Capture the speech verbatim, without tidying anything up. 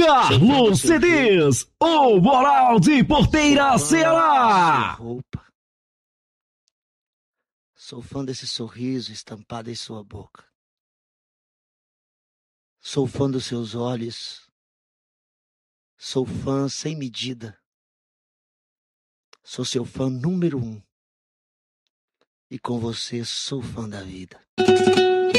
Carlos C Ds, o Moral de Porteira, Ceará. Roupa. Sou fã desse sorriso estampado em sua boca. Sou fã dos seus olhos. Sou fã sem medida. Sou seu fã número um. E com você sou fã da vida.